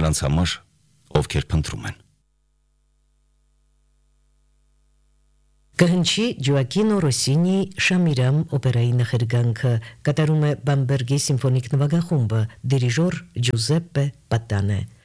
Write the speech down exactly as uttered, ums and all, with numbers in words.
նրանց համար, ովքեր փնտրում են։ Կհնչի Ջոակինո Ռոսինի Շամիրամ օպերայի նախերգանքը, կատարում է Բամբերգի սիմֆոնիկ նվագախումբը, դիրիժոր Ջուզեպպե Պատանե։